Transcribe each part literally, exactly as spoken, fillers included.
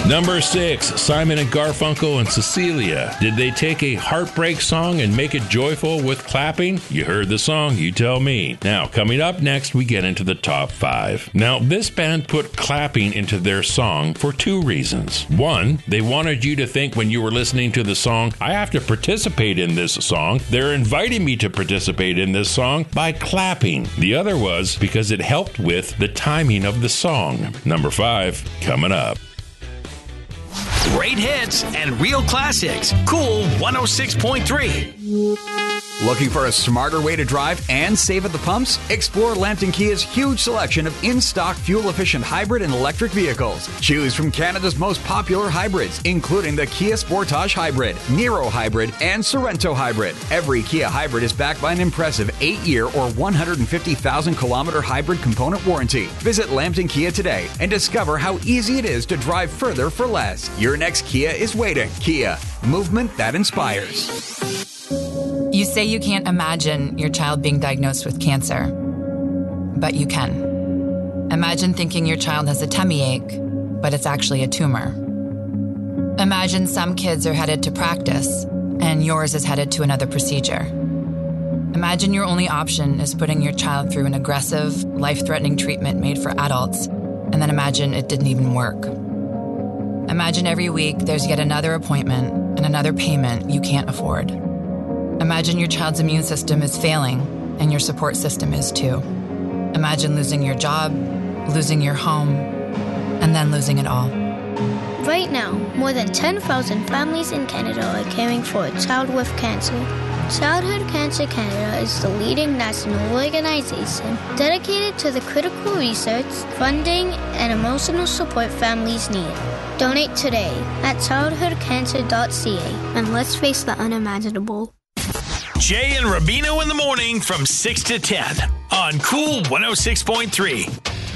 Number six, Simon and Garfunkel and Cecilia. Did they take a heartbreak song and make it joyful with clapping? You heard the song, you tell me. Now, coming up next, we get into the top five. Now, this band put clapping into their song for two reasons. One, they wanted you to think when you were listening to the song, I have to participate in this song. They're inviting me to participate in this song by clapping. The other was because it helped with the timing of the song. Number five, coming up. Great hits and real classics. Cool one oh six point three. Looking for a smarter way to drive and save at the pumps? Explore Lambton Kia's huge selection of in-stock fuel-efficient hybrid and electric vehicles. Choose from Canada's most popular hybrids, including the Kia Sportage Hybrid, Niro Hybrid, and Sorento Hybrid. Every Kia hybrid is backed by an impressive eight-year or one hundred fifty thousand kilometer hybrid component warranty. Visit Lambton Kia today and discover how easy it is to drive further for less. Your next Kia is waiting. Kia, movement that inspires. You say you can't imagine your child being diagnosed with cancer, but you can. Imagine thinking your child has a tummy ache, but it's actually a tumor. Imagine some kids are headed to practice, and yours is headed to another procedure. Imagine your only option is putting your child through an aggressive, life-threatening treatment made for adults, and then imagine it didn't even work. Imagine every week there's yet another appointment and another payment you can't afford. Imagine your child's immune system is failing, and your support system is too. Imagine losing your job, losing your home, and then losing it all. Right now, more than ten thousand families in Canada are caring for a child with cancer. Childhood Cancer Canada is the leading national organization dedicated to the critical research, funding, and emotional support families need. Donate today at childhood cancer dot c a and let's face the unimaginable. Jay and Rubino in the morning from six to ten on Cool one oh six point three.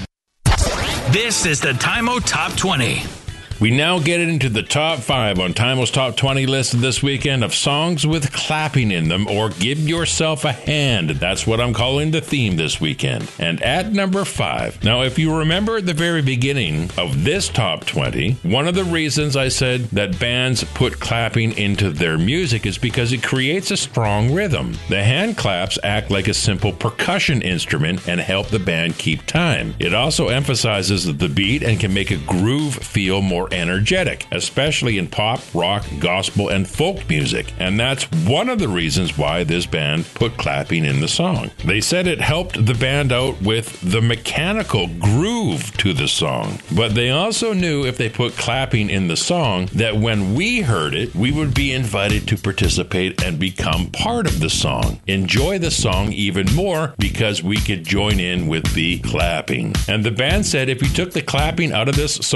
This is the Time-O Top twenty. We now get into the top five on Time-O's Top twenty list this weekend of songs with clapping in them, or give yourself a hand. That's what I'm calling the theme this weekend. And at number five, now if you remember at the very beginning of this top twenty, one of the reasons I said that bands put clapping into their music is because it creates a strong rhythm. The hand claps act like a simple percussion instrument and help the band keep time. It also emphasizes the beat and can make a groove feel more energetic, especially in pop, rock, gospel, and folk music. And that's one of the reasons why this band put clapping in the song. They said it helped the band out with the mechanical groove to the song. But they also knew if they put clapping in the song, that when we heard it, we would be invited to participate and become part of the song. Enjoy the song even more because we could join in with the clapping. And the band said if you took the clapping out of this song,